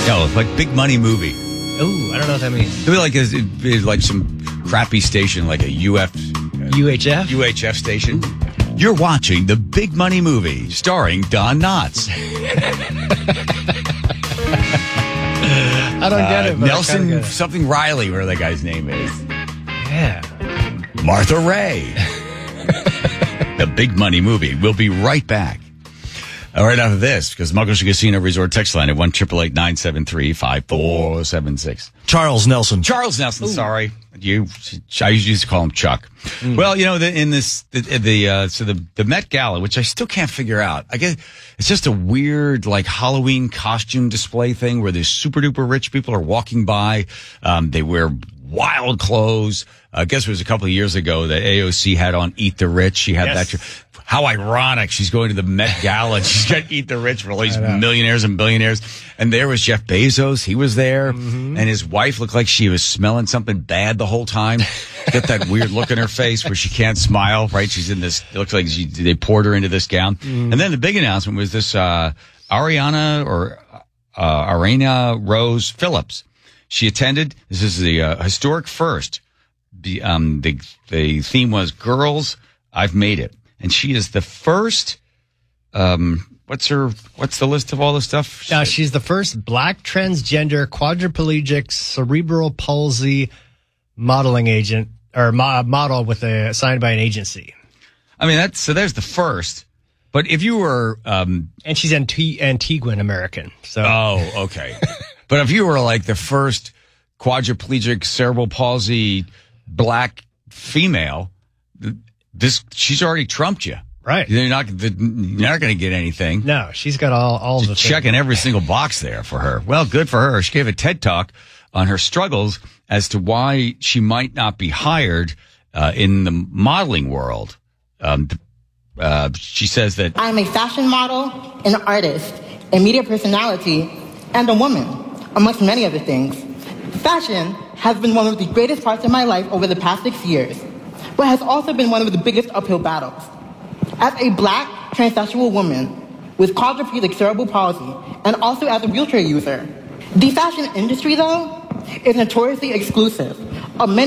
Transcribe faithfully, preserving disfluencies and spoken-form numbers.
No, it's like Big Money Movie. Oh, I don't know what that means. It'd be like, it'd be like some crappy station, like a U F... U H F? U H F station. You're watching the Big Money Movie, starring Don Knotts. I don't get Uh, it. But Nelson I get it. something Riley, where the guy's name is. Yeah. Martha Ray. The Big Money Movie. We'll be right back. All right, after this, because Muggles Casino Resort text line at one eight eight eight, nine seven three, five four seven six. Charles Nelson. Charles Nelson, Ooh. sorry. You, I usually used to call him Chuck. Mm. Well, you know, the, in this, the, the uh, so the, the Met Gala, which I still can't figure out. I guess it's just a weird, like, Halloween costume display thing where these super duper rich people are walking by. Um, they wear wild clothes. I guess it was a couple of years ago that A O C had on Eat the Rich. She had yes. that. How ironic. She's going to the Met Gala and she's going to eat the rich for all these millionaires and billionaires. And there was Jeff Bezos. He was there. Mm-hmm. And his wife looked like she was smelling something bad the whole time. Got that weird look in her face where she can't smile, right? She's in this, it looks like she, they poured her into this gown. Mm. And then the big announcement was this, uh, Ariana or, uh, Ariana Rose Phillips. She attended. This is the, uh, historic first. The, um, the, the theme was Girls, I've Made It. And she is the first, um, what's her, what's the list of all the stuff? Uh, she's the first black transgender quadriplegic cerebral palsy modeling agent or mo- model with a signed by an agency. I mean, that's, so there's the first. But if you were, um, and she's Anti- Antiguan American. So. Oh, okay. But if you were like the first quadriplegic cerebral palsy black female, this, she's already trumped you. Right. You're not, you're not going to get anything. No, she's got all, all she's the checking things. every single box there for her. Well, good for her. She gave a TED Talk on her struggles as to why she might not be hired, uh, in the modeling world. Um, uh, she says that I'm a fashion model, an artist, a media personality, and a woman, amongst many other things. Fashion has been one of the greatest parts of my life over the past six years. But has also been one of the biggest uphill battles. As a black, transsexual woman with quadriplegic cerebral palsy, and also as a wheelchair user, the fashion industry, though, is notoriously exclusive of many